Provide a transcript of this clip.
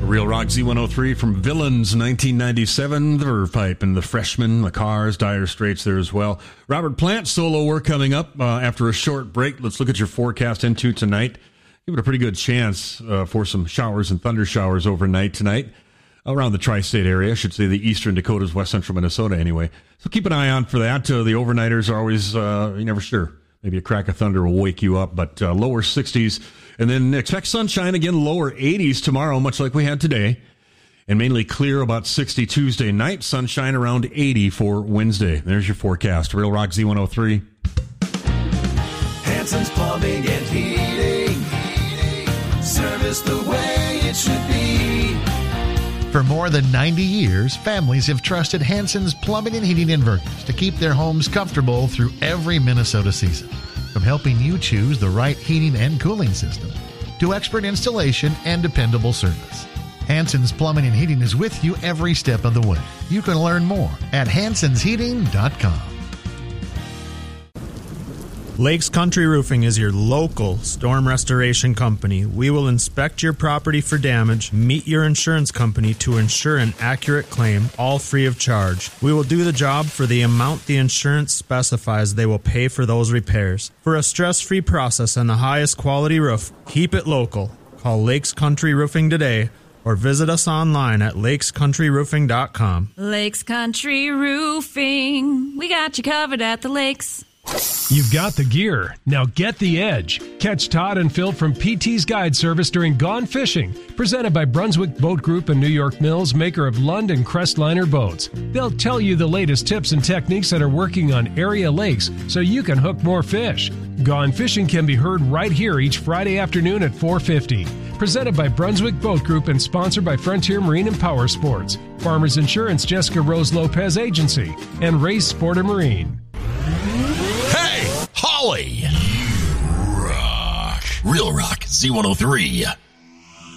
Real Rock Z103 from Villains 1997, the Verve Pipe and the Freshmen, the Cars, Dire Straits there as well. Robert Plant solo work coming up after a short break. Let's look at your forecast into tonight. Give it a pretty good chance for some showers and thunder showers overnight tonight around the tri-state area. I should say the eastern Dakotas, west central Minnesota anyway. So keep an eye on for that. The overnighters are always, you're never sure. Maybe a crack of thunder will wake you up, but lower 60s. And then expect sunshine again, lower 80s tomorrow, much like we had today. And mainly clear about 60 Tuesday night, sunshine around 80 for Wednesday. There's your forecast. Real Rock Z103. Hanson's Plumbing and Heating. Service the way it should be. For more than 90 years, families have trusted Hanson's Plumbing and Heating Inverters to keep their homes comfortable through every Minnesota season. From helping you choose the right heating and cooling system to expert installation and dependable service, Hanson's Plumbing and Heating is with you every step of the way. You can learn more at hansonsheating.com. Lakes Country Roofing is your local storm restoration company. We will inspect your property for damage, meet your insurance company to ensure an accurate claim, all free of charge. We will do the job for the amount the insurance specifies they will pay for those repairs. For a stress-free process and the highest quality roof, keep it local. Call Lakes Country Roofing today or visit us online at lakescountryroofing.com. Lakes Country Roofing. We got you covered at the lakes. You've got the gear. Now get the edge. Catch Todd and Phil from PT's Guide Service during Gone Fishing, presented by Brunswick Boat Group and New York Mills, maker of Lund and Crestliner boats. They'll tell you the latest tips and techniques that are working on area lakes so you can hook more fish. Gone Fishing can be heard right here each Friday afternoon at 4:50. Presented by Brunswick Boat Group and sponsored by Frontier Marine and Power Sports, Farmers Insurance, Jessica Rose Lopez Agency, and Race Sporter Marine. Hey, Holly! You rock. Real Rock Z103.